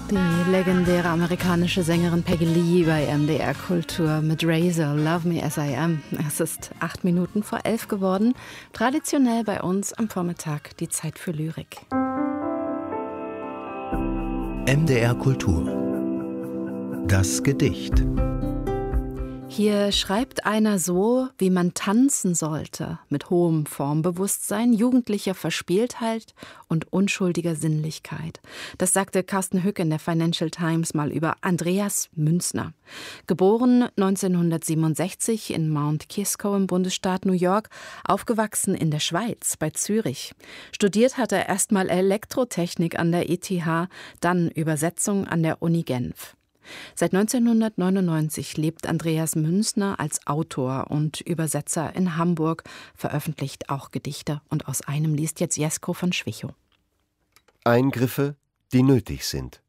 Die legendäre amerikanische Sängerin Peggy Lee bei MDR Kultur mit Razor, Love Me As I Am. Es ist 8 Minuten vor 11 geworden. Traditionell bei uns am Vormittag die Zeit für Lyrik. MDR Kultur. Das Gedicht. Hier schreibt einer so, wie man tanzen sollte, mit hohem Formbewusstsein, jugendlicher Verspieltheit und unschuldiger Sinnlichkeit. Das sagte Carsten Hück in der Financial Times mal über Andreas Münzner. Geboren 1967 in Mount Kisco im Bundesstaat New York, aufgewachsen in der Schweiz, bei Zürich. Studiert hat er erstmal Elektrotechnik an der ETH, dann Übersetzung an der Uni Genf. Seit 1999 lebt Andreas Münzner als Autor und Übersetzer in Hamburg, veröffentlicht auch Gedichte. Und aus einem liest jetzt Jesko von Schwichow. Eingriffe, die nötig sind.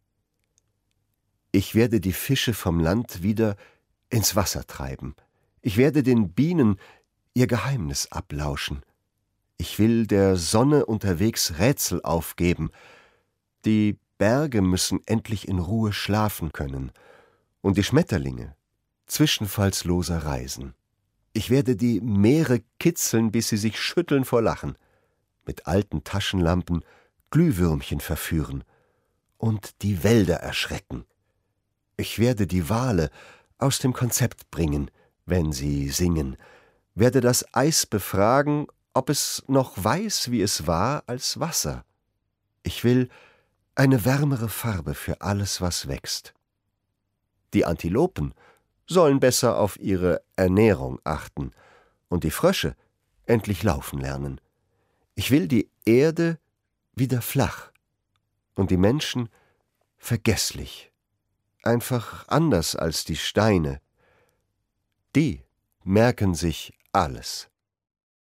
Ich werde die Fische vom Land wieder ins Wasser treiben. Ich werde den Bienen ihr Geheimnis ablauschen. Ich will der Sonne unterwegs Rätsel aufgeben. Die Berge müssen endlich in Ruhe schlafen können und die Schmetterlinge zwischenfallsloser reisen. Ich werde die Meere kitzeln, bis sie sich schütteln vor Lachen, mit alten Taschenlampen Glühwürmchen verführen und die Wälder erschrecken. Ich werde die Wale aus dem Konzept bringen, wenn sie singen, werde das Eis befragen, ob es noch weiß, wie es war, als Wasser. Ich will eine wärmere Farbe für alles, was wächst. Die Antilopen sollen besser auf ihre Ernährung achten und die Frösche endlich laufen lernen. Ich will die Erde wieder flach und die Menschen vergesslich, einfach anders als die Steine. Die merken sich alles.